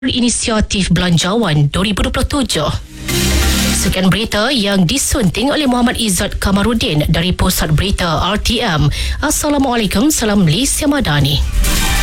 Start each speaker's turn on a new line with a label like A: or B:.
A: Inisiatif Belanjawan 2027. Sekian berita yang disunting oleh Muhammad Izzat Kamarudin dari Pusat Berita RTM. Assalamualaikum, salam Malaysia Madani.